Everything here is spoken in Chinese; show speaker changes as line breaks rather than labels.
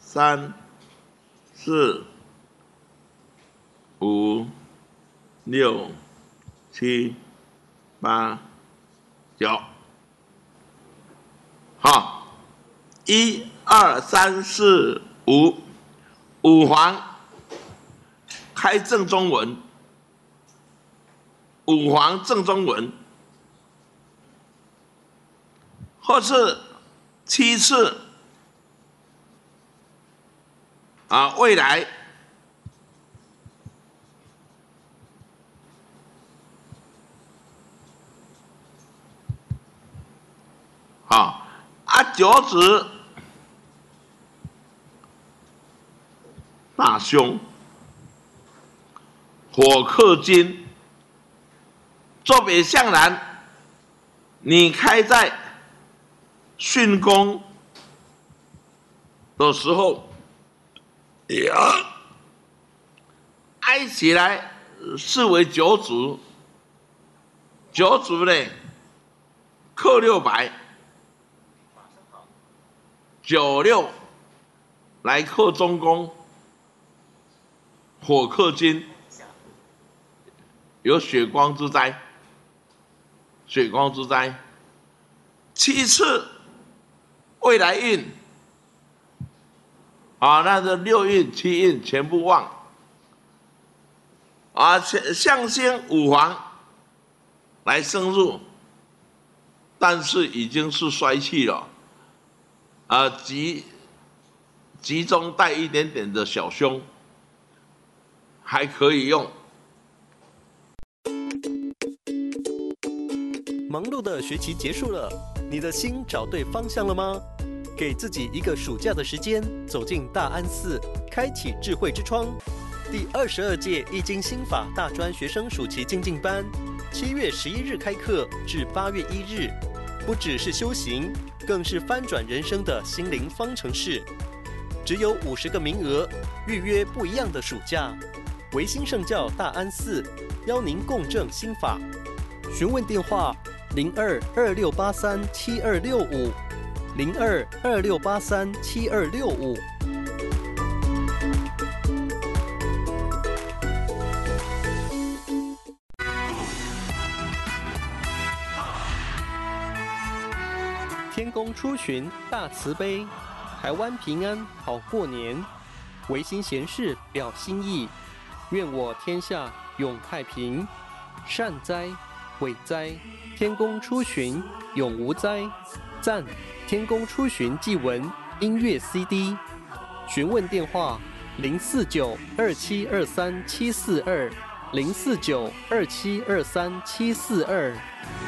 3、4、5、6、7、8、9。好，1、2、3、4、5，五黄开正中文，五黄正中文，或是7次未来九子大凶，火克金，坐北向南，你开在巽宫的时候，挨起来视为九子，九子呢克600。96来克中宫，火克金，有血光之灾，血光之灾。7次未来运那这6运7运全部旺象星五黄来升入，但是已经是衰气了。集中带一点点的小凶，还可以用。
忙碌的学期结束了，你的心找对方向了吗？给自己一个暑假的时间，走进大安寺，开启智慧之窗。第22届易经心法大专学生暑期精进班，7月11日开课至8月1日，不只是修行，更是翻转人生的心灵方程式。只有50个名额，预约不一样的暑假。维新圣教大安寺邀您共振心法。询问电话：02-2683-7265，02-2683-7265。天公出巡大慈悲，台湾平安好过年。维新贤士表心意，愿我天下永太平。善哉，伟哉，天公出巡永无灾。赞，天公出巡祭文音乐 CD。询问电话：049-2723-742，049-2723-742。